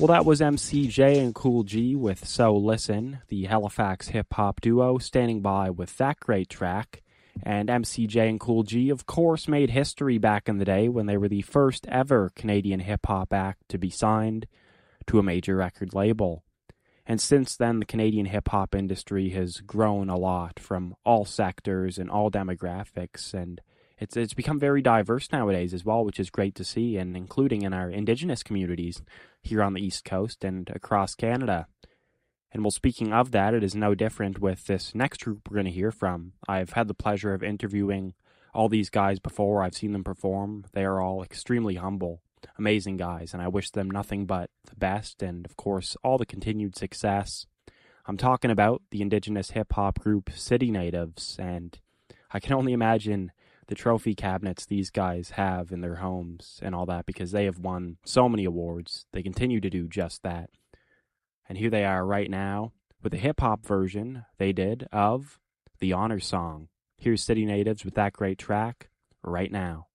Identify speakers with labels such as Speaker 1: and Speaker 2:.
Speaker 1: Well, that was MCJ and Cool G with So Listen, the Halifax hip-hop duo standing by with that great track. And MCJ and Cool G, of course, made history back in the day when they were the first ever Canadian hip-hop act to be signed to a major record label. And since then, the Canadian hip-hop industry has grown a lot from all sectors and all demographics, and it's become very diverse nowadays as well, which is great to see, and including in our Indigenous communities here on the East Coast and across Canada. And well, speaking of that, it is no different with this next group we're going to hear from. I've had the pleasure of interviewing all these guys before. I've seen them perform. They are all extremely humble, amazing guys, and I wish them nothing but the best and, of course, all the continued success. I'm talking about the Indigenous hip-hop group City Natives, and I can only imagine the trophy cabinets these guys have in their homes and all that, because they have won so many awards. They continue to do just that. And here they are right now with a hip-hop version they did of the Honor Song. Here's City Natives with that great track right now.